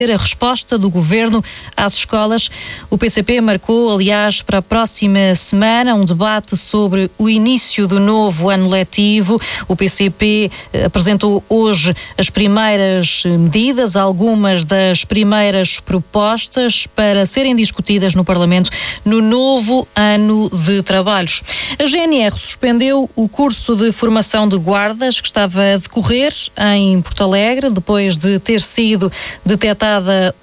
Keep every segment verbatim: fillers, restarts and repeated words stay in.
a resposta do Governo às escolas. O P C P marcou, aliás, para a próxima semana um debate sobre o início do novo ano letivo. O P C P apresentou hoje as primeiras medidas, algumas das primeiras propostas para serem discutidas no Parlamento no novo ano de trabalhos. A G N R suspendeu o curso de formação de guardas que estava a decorrer em Porto Alegre, depois de ter sido detectada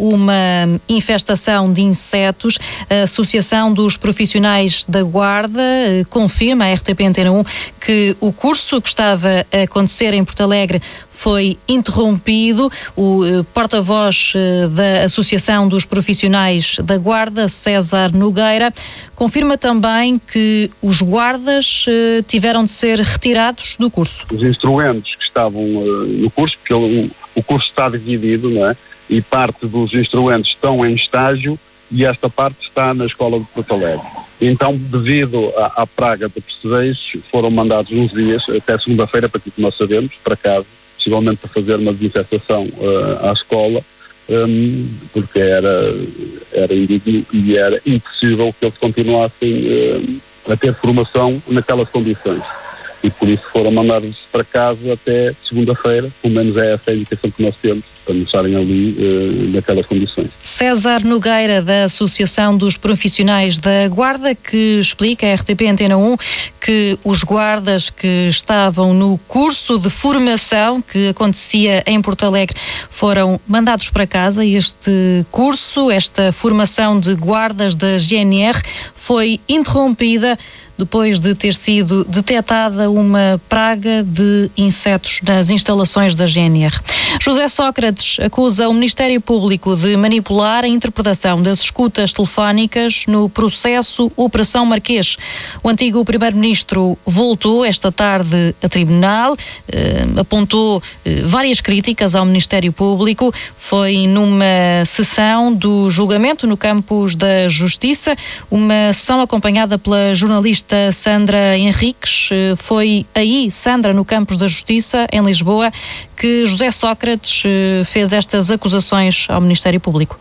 uma infestação de insetos. A Associação dos Profissionais da Guarda confirma à R T P Antena um que o curso que estava a acontecer em Porto Alegre foi interrompido. O porta-voz da Associação dos Profissionais da Guarda, César Nogueira, confirma também que os guardas tiveram de ser retirados do curso. Os instrumentos que estavam no curso, porque o, o curso está dividido, não é? E parte dos instrumentos estão em estágio e esta parte está na Escola de Porto Alegre. Então, devido à, à praga de percevejos, foram mandados uns dias, até segunda-feira, para que nós sabemos, para casa, possivelmente para fazer uma desinfestação uh, à escola, um, porque era, era indigno e era impossível que eles continuassem uh, a ter formação naquelas condições. E por isso foram mandados para casa até segunda-feira, pelo menos é essa a indicação que nós temos, para não estarem ali uh, naquelas condições. César Nogueira, da Associação dos Profissionais da Guarda, que explica à R T P Antena um que os guardas que estavam no curso de formação que acontecia em Porto Alegre foram mandados para casa. Este curso, esta formação de guardas da G N R foi interrompida depois de ter sido detectada uma praga de insetos nas instalações da G N R. José Sócrates acusa o Ministério Público de manipular a interpretação das escutas telefónicas no processo Operação Marquês. O antigo primeiro-ministro voltou esta tarde a tribunal, eh, apontou eh, várias críticas ao Ministério Público. Foi numa sessão do julgamento no Campos da Justiça, uma sessão acompanhada pela jornalista Sandra Henriques. Foi aí, Sandra, no Campos da Justiça, em Lisboa, que José Sócrates fez estas acusações ao Ministério Público.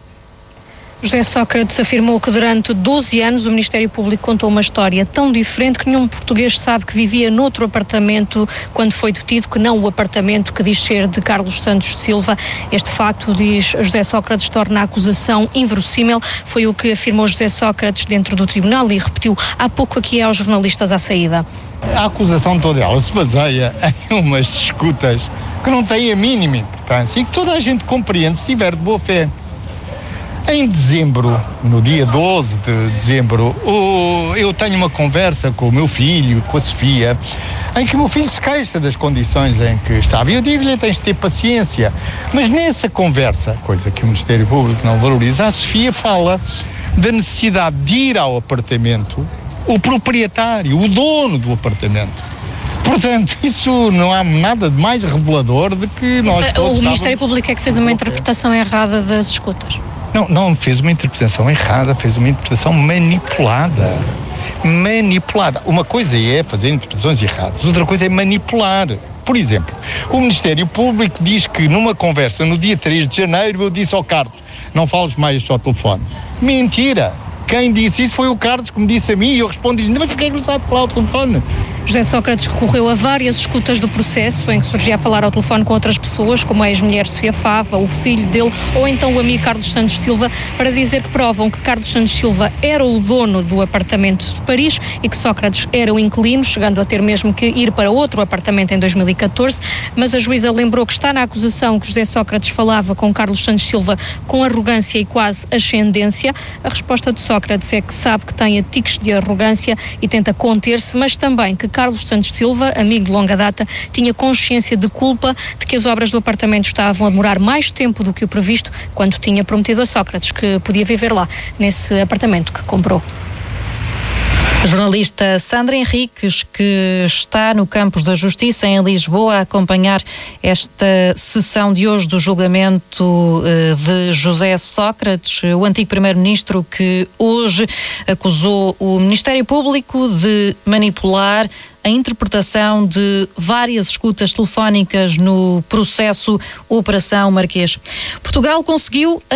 José Sócrates afirmou que durante doze anos o Ministério Público contou uma história tão diferente que nenhum português sabe que vivia noutro apartamento quando foi detido, que não o apartamento que diz ser de Carlos Santos Silva. Este facto, diz José Sócrates, torna a acusação inverossímil. Foi o que afirmou José Sócrates dentro do tribunal e repetiu há pouco aqui aos jornalistas à saída. A acusação toda ela se baseia em umas escutas que não têm a mínima importância e que toda a gente compreende se tiver de boa fé. Em dezembro, no dia doze de dezembro, eu tenho uma conversa com o meu filho, com a Sofia, em que o meu filho se queixa das condições em que estava. E eu digo-lhe, tens de ter paciência. Mas nessa conversa, coisa que o Ministério Público não valoriza, a Sofia fala da necessidade de ir ao apartamento o proprietário, o dono do apartamento. Portanto, isso não há nada de mais revelador de que nós todos O Ministério Público é que fez uma interpretação errada das escutas. Não, não fez uma interpretação errada, fez uma interpretação manipulada. Manipulada. Uma coisa é fazer interpretações erradas, outra coisa é manipular. Por exemplo, o Ministério Público diz que numa conversa no dia três de janeiro eu disse ao Carlos, não fales mais ao telefone. Mentira! Quem disse isso foi o Carlos que me disse a mim e eu respondi-lhe, mas porquê é que não sabe falar ao telefone? José Sócrates recorreu a várias escutas do processo em que surgia a falar ao telefone com outras pessoas, como a ex-mulher Sofia Fava, o filho dele ou então o amigo Carlos Santos Silva, para dizer que provam que Carlos Santos Silva era o dono do apartamento de Paris e que Sócrates era o inquilino, chegando a ter mesmo que ir para outro apartamento em dois mil e catorze, mas a juíza lembrou que está na acusação que José Sócrates falava com Carlos Santos Silva com arrogância e quase ascendência. A resposta de Sócrates é que sabe que tem tiques de arrogância e tenta conter-se, mas também que Carlos Santos Silva, amigo de longa data, tinha consciência de culpa de que as obras do apartamento estavam a demorar mais tempo do que o previsto, quando tinha prometido a Sócrates que podia viver lá, nesse apartamento que comprou. A jornalista Sandra Henriques, que está no campus da Justiça em Lisboa a acompanhar esta sessão de hoje do julgamento de José Sócrates, o antigo primeiro-ministro que hoje acusou o Ministério Público de manipular a interpretação de várias escutas telefónicas no processo Operação Marquês. Portugal conseguiu